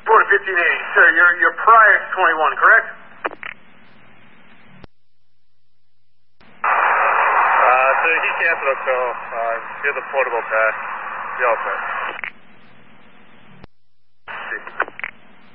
Florida 1580. Sir, you're prior to 21, correct? So he canceled, so here's a portable pass. You're all set.